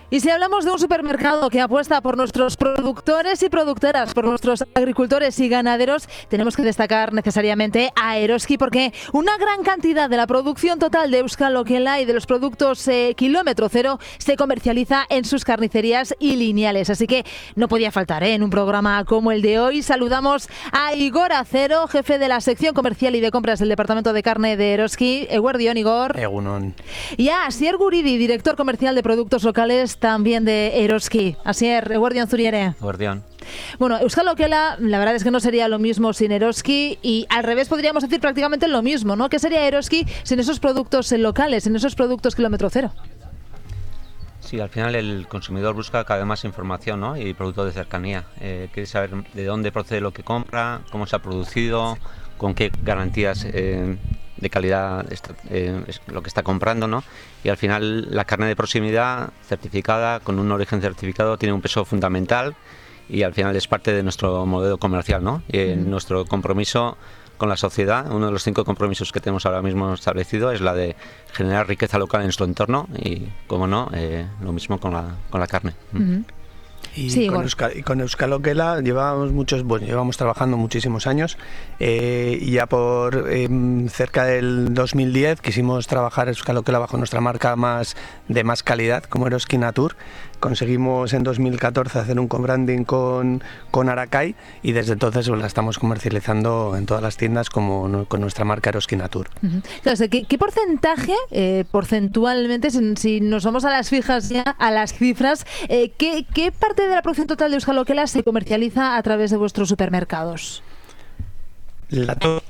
Y si hablamos de un supermercado que apuesta por nuestros productores y productoras, por nuestros agricultores y ganaderos, tenemos que destacar necesariamente a Eroski, porque una gran cantidad de la producción total de Euskal Okela y de los productos kilómetro cero se comercializa en sus carnicerías y lineales. Así que no podía faltar en un programa como el de hoy. Saludamos a Igor Acero, jefe de la sección comercial y de compras del departamento de carne de Eroski. Eguerdion, Igor. Egunon. Y a Asier Guridi, director comercial de productos locales también de Eroski. Asier, eguerdion zuriere. Eguerdion. Bueno, Euskal Okela, la verdad es que no sería lo mismo sin Eroski, y al revés podríamos decir prácticamente lo mismo, ¿no? ¿Qué sería Eroski sin esos productos locales, sin esos productos kilómetro cero? Sí, al final el consumidor busca cada vez más información, ¿no? Y productos de cercanía. Quiere saber de dónde procede lo que compra, cómo se ha producido, con qué garantías de calidad es lo que está comprando, ¿no? Y al final la carne de proximidad certificada, con un origen certificado, tiene un peso fundamental y al final es parte de nuestro modelo comercial, ¿no? Y nuestro compromiso con la sociedad, uno de los 5 compromisos que tenemos ahora mismo establecido es la de generar riqueza local en nuestro entorno y, como no, lo mismo con la carne. Y sí, con Euskal Okela llevamos trabajando muchísimos años, y ya por cerca del 2010 quisimos trabajar Euskal Okela bajo nuestra marca de más calidad, como Eroski Natur. Conseguimos en 2014 hacer un co-branding con Aracay y desde entonces la estamos comercializando en todas las tiendas con nuestra marca Eroski Natur. Entonces, ¿qué porcentaje, porcentualmente, si nos vamos a las fijas ya, a las cifras, qué parte de la producción total de Euskal Okela se comercializa a través de vuestros supermercados? El dato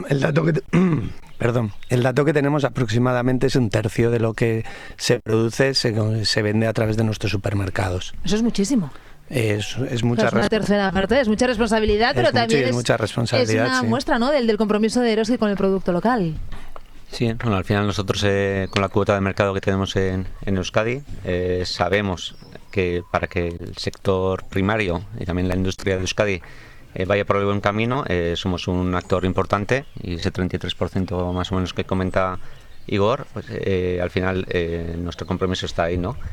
que tenemos aproximadamente es 1/3 de lo que se produce, se vende a través de nuestros supermercados. Eso es muchísimo. Es mucha una tercera parte, es mucha responsabilidad, pero también es una muestra, ¿no?, del compromiso de Eroski con el producto local. Sí, bueno, al final nosotros con la cuota de mercado que tenemos en Euskadi, sabemos que para que el sector primario y también la industria de Euskadi vaya por el buen camino, somos un actor importante y ese 33% más o menos que comenta Igor, pues al final nuestro compromiso está ahí, ¿no?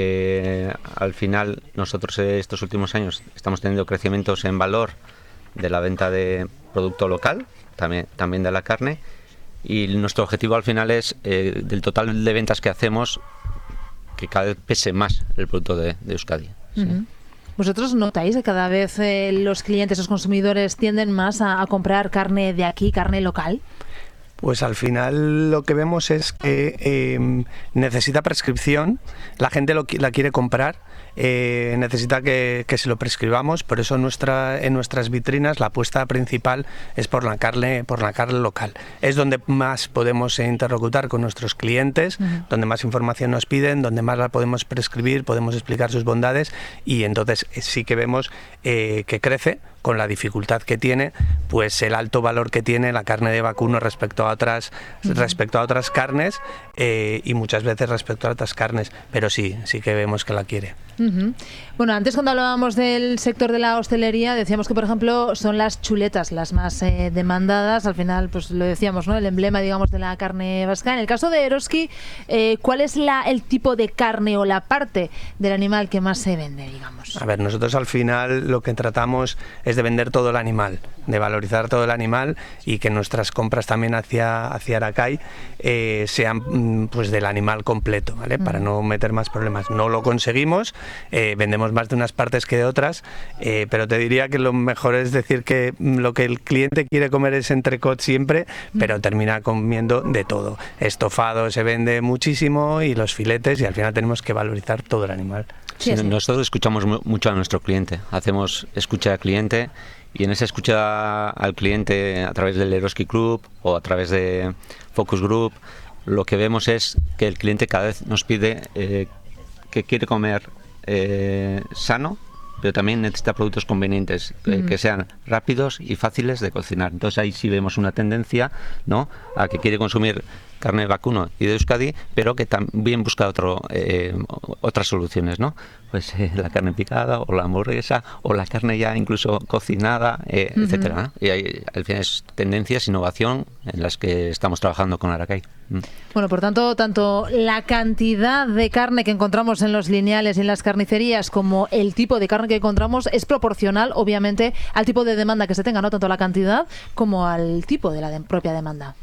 Al final nosotros estos últimos años estamos teniendo crecimientos en valor de la venta de producto local, también de la carne, y nuestro objetivo al final es del total de ventas que hacemos que cada vez pese más el producto de Euskadi. ¿Sí? ¿Vosotros notáis que cada vez los clientes, los consumidores tienden más a comprar carne de aquí, carne local? Pues al final lo que vemos es que necesita prescripción, la gente la quiere comprar, necesita que se lo prescribamos, por eso en nuestras vitrinas la apuesta principal es por la carne local. Es donde más podemos interlocutar con nuestros clientes, donde más información nos piden, donde más la podemos prescribir, podemos explicar sus bondades, y entonces sí que vemos que crece con la dificultad que tiene, pues el alto valor que tiene la carne de vacuno respecto a otras carnes, y muchas veces respecto a otras carnes, pero sí que vemos que la quiere. Bueno, antes cuando hablábamos del sector de la hostelería decíamos que, por ejemplo, son las chuletas las más demandadas. Al final, pues lo decíamos, ¿no?, el emblema, digamos, de la carne vasca. En el caso de Eroski, ¿cuál es el tipo de carne o la parte del animal que más se vende, digamos? A ver, nosotros al final lo que tratamos es de vender todo el animal, de valorizar todo el animal, y que nuestras compras también hacia Aracay sean pues del animal completo, ¿vale? Para no meter más problemas. No lo conseguimos, vendemos más de unas partes que de otras, pero te diría que lo mejor es decir que lo que el cliente quiere comer es entrecot siempre, pero termina comiendo de todo. Estofado se vende muchísimo y los filetes, y al final tenemos que valorizar todo el animal. Sí, nosotros escuchamos mucho a nuestro cliente, hacemos escucha al cliente, y en esa escucha al cliente a través del Eroski Club o a través de Focus Group, lo que vemos es que el cliente cada vez nos pide que quiere comer sano, pero también necesita productos convenientes, que sean rápidos y fáciles de cocinar. Entonces ahí sí vemos una tendencia, ¿no?, a que quiere consumir carne de vacuno y de Euskadi, pero que también busca otras soluciones, ¿no? Pues la carne picada o la hamburguesa o la carne ya incluso cocinada, etcétera, ¿no? Y hay al final es tendencias, innovación en las que estamos trabajando con Aracay. Bueno, por tanto, tanto la cantidad de carne que encontramos en los lineales y en las carnicerías como el tipo de carne que encontramos es proporcional, obviamente, al tipo de demanda que se tenga, ¿no? Tanto la cantidad como al tipo de la propia demanda.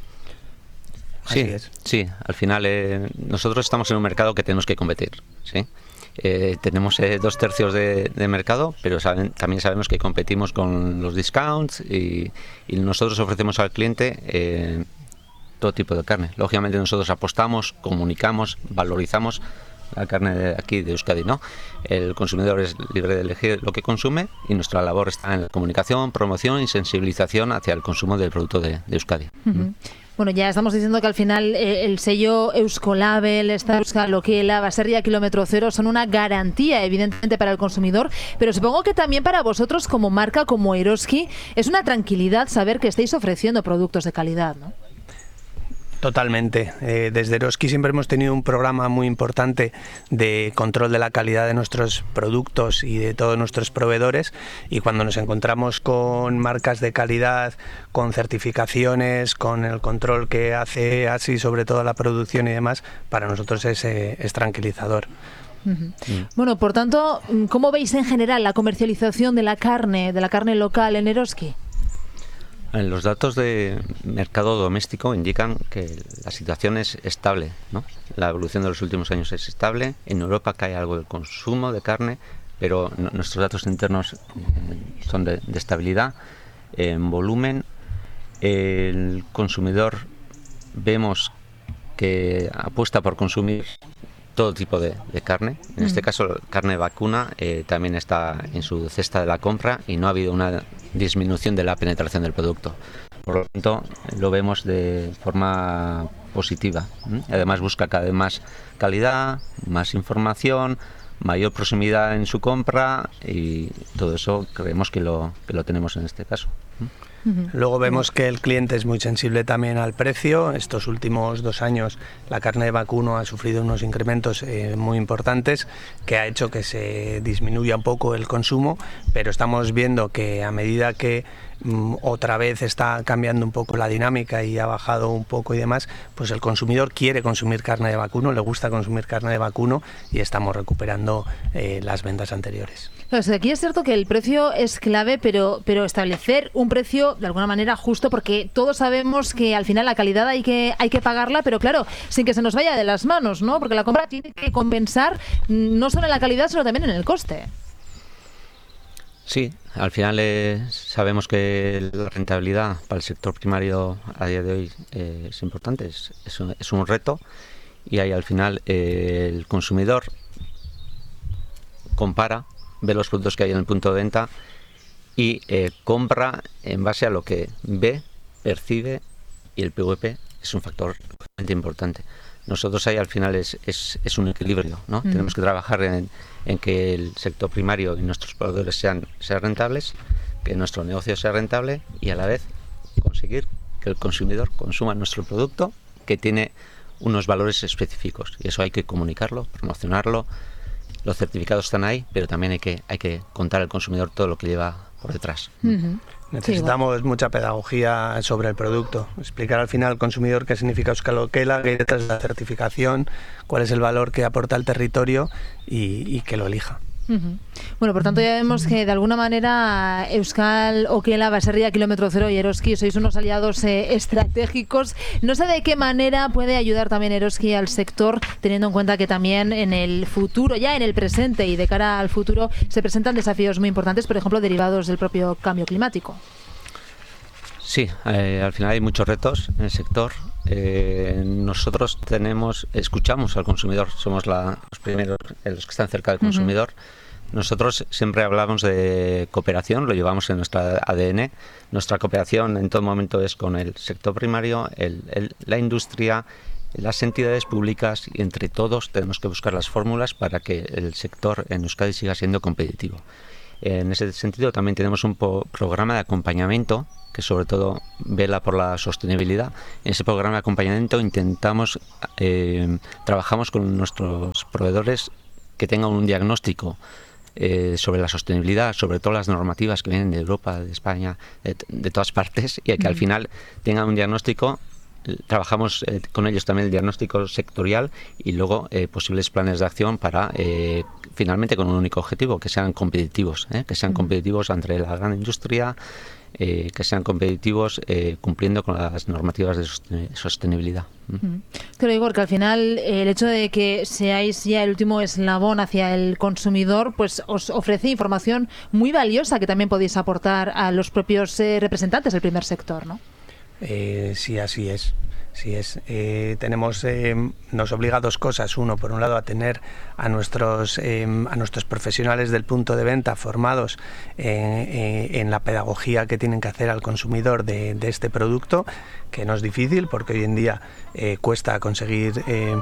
Sí, al final nosotros estamos en un mercado que tenemos que competir, ¿sí? Tenemos 2/3 de mercado, pero también sabemos que competimos con los discounts y nosotros ofrecemos al cliente todo tipo de carne. Lógicamente nosotros apostamos, comunicamos, valorizamos la carne de aquí de Euskadi, ¿no? El consumidor es libre de elegir lo que consume y nuestra labor está en la comunicación, promoción y sensibilización hacia el consumo del producto de Euskadi. Uh-huh. Bueno, ya estamos diciendo que al final el sello Euskolabel, esta Euskal Okela, Baserria Kilómetro Cero son una garantía, evidentemente, para el consumidor, pero supongo que también para vosotros como marca, como Eroski, es una tranquilidad saber que estáis ofreciendo productos de calidad, ¿no? Totalmente. Desde Eroski siempre hemos tenido un programa muy importante de control de la calidad de nuestros productos y de todos nuestros proveedores, y cuando nos encontramos con marcas de calidad, con certificaciones, con el control que hace así sobre todo la producción y demás, para nosotros es tranquilizador. Uh-huh. Bueno, por tanto, ¿cómo veis en general la comercialización de la carne local en Eroski? Los datos de mercado doméstico indican que la situación es estable, ¿no? La evolución de los últimos años es estable. En Europa cae algo del consumo de carne, pero nuestros datos internos son de estabilidad. En volumen, el consumidor vemos que apuesta por consumir todo tipo de carne. En este caso, carne vacuna también está en su cesta de la compra y no ha habido una disminución de la penetración del producto. Por lo tanto, lo vemos de forma positiva. Además, busca cada vez más calidad, más información, mayor proximidad en su compra, y todo eso creemos que lo tenemos en este caso. Luego vemos que el cliente es muy sensible también al precio. Estos últimos 2 años la carne de vacuno ha sufrido unos incrementos muy importantes que ha hecho que se disminuya un poco el consumo, pero estamos viendo que a medida que otra vez está cambiando un poco la dinámica y ha bajado un poco y demás, pues el consumidor quiere consumir carne de vacuno, le gusta consumir carne de vacuno, y estamos recuperando las ventas anteriores. Pues aquí es cierto que el precio es clave, pero establecer un precio de alguna manera justo, porque todos sabemos que al final la calidad hay que pagarla, pero claro, sin que se nos vaya de las manos, ¿no? Porque la compra tiene que compensar no solo en la calidad, sino también en el coste. Sí, al final sabemos que la rentabilidad para el sector primario a día de hoy es importante, es un reto, y ahí al final el consumidor compara, ve los productos que hay en el punto de venta y compra en base a lo que ve, percibe, y el PVP es un factor realmente importante. Nosotros ahí al final es un equilibrio, ¿no? Tenemos que trabajar en que el sector primario y nuestros proveedores sean rentables, que nuestro negocio sea rentable, y a la vez conseguir que el consumidor consuma nuestro producto, que tiene unos valores específicos, y eso hay que comunicarlo, promocionarlo. Los certificados están ahí, pero también hay que contar al consumidor todo lo que lleva por detrás. Necesitamos mucha pedagogía sobre el producto, explicar al final al consumidor qué significa Euskal Okela, qué hay detrás de la certificación, cuál es el valor que aporta al territorio, y que lo elija. Bueno, por tanto ya vemos que de alguna manera Euskal Okela, Baserria Kilómetro Cero y Eroski sois unos aliados estratégicos. No sé de qué manera puede ayudar también Eroski al sector, teniendo en cuenta que también en el futuro, ya en el presente y de cara al futuro, se presentan desafíos muy importantes, por ejemplo, derivados del propio cambio climático. Sí, al final hay muchos retos en el sector. Nosotros escuchamos al consumidor, somos los primeros, los que están cerca del consumidor. Nosotros siempre hablamos de cooperación, lo llevamos en nuestra ADN. Nuestra cooperación en todo momento es con el sector primario, la industria, las entidades públicas, y entre todos tenemos que buscar las fórmulas para que el sector en Euskadi siga siendo competitivo. En ese sentido también tenemos un programa de acompañamiento que sobre todo vela por la sostenibilidad. En ese programa de acompañamiento trabajamos con nuestros proveedores que tengan un diagnóstico sobre la sostenibilidad, sobre todas las normativas que vienen de Europa, de España, de todas partes, y que al final tengan un diagnóstico trabajamos con ellos también el diagnóstico sectorial y luego posibles planes de acción para finalmente con un único objetivo, que sean competitivos, que sean competitivos entre la gran industria, que sean competitivos cumpliendo con las normativas de sostenibilidad. Creo, Igor, que al final el hecho de que seáis ya el último eslabón hacia el consumidor, pues os ofrece información muy valiosa que también podéis aportar a los propios representantes del primer sector, ¿no? Sí, así es. Sí es. Nos obliga a dos cosas. Uno, por un lado, a tener a nuestros profesionales del punto de venta formados en la pedagogía que tienen que hacer al consumidor de este producto, que no es difícil porque hoy en día cuesta conseguir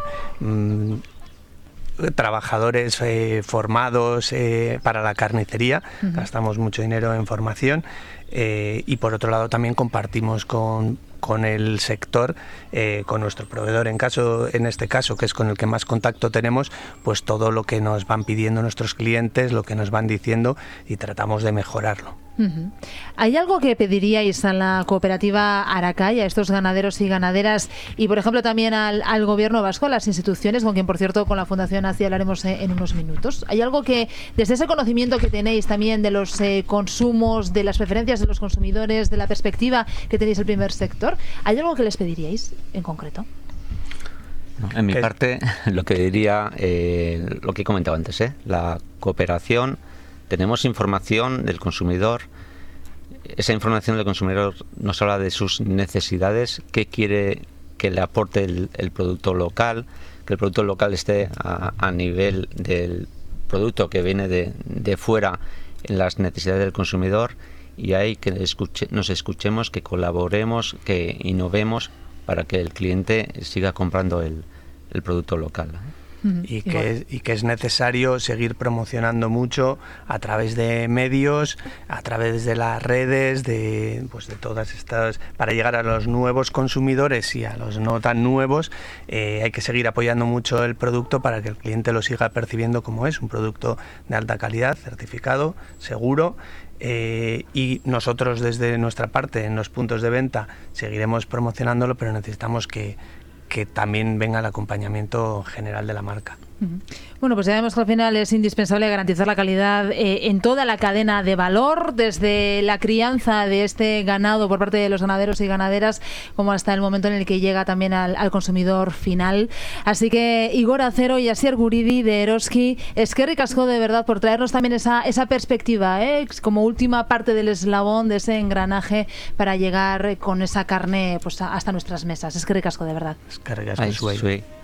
trabajadores formados para la carnicería. Gastamos mucho dinero en formación. Y por otro lado también compartimos con el sector, con nuestro proveedor en este caso, que es con el que más contacto tenemos, pues todo lo que nos van pidiendo nuestros clientes, lo que nos van diciendo, y tratamos de mejorarlo. ¿Hay algo que pediríais a la cooperativa Aracay, a estos ganaderos y ganaderas, y por ejemplo también al gobierno vasco, a las instituciones, con quien por cierto con la Fundación ACI hablaremos en unos minutos? ¿Hay algo que desde ese conocimiento que tenéis también de los consumos, de las preferencias de los consumidores, de la perspectiva que tenéis el primer sector, hay algo que les pediríais en concreto? En mi parte, lo que diría, lo que he comentado antes, la cooperación. Tenemos información del consumidor. Esa información del consumidor nos habla de sus necesidades, qué quiere que le aporte el producto local, que el producto local esté a nivel del producto que viene de fuera en las necesidades del consumidor, y ahí que nos escuchemos, que colaboremos, que innovemos para que el cliente siga comprando el producto local. Y que es necesario seguir promocionando mucho a través de medios, a través de las redes, de todas estas, para llegar a los nuevos consumidores y a los no tan nuevos. Hay que seguir apoyando mucho el producto para que el cliente lo siga percibiendo como es, un producto de alta calidad, certificado, seguro. Y nosotros desde nuestra parte en los puntos de venta seguiremos promocionándolo, pero necesitamos que también venga el acompañamiento general de la marca. Bueno, pues ya vemos que al final es indispensable garantizar la calidad en toda la cadena de valor, desde la crianza de este ganado por parte de los ganaderos y ganaderas, como hasta el momento en el que llega también al consumidor final. Así que Igor Acero y Asier Guridi de Eroski, eskerrik asko de verdad por traernos también esa perspectiva, como última parte del eslabón de ese engranaje para llegar con esa carne pues hasta nuestras mesas. Eskerrik asko de verdad. Eskerrik asko zuei.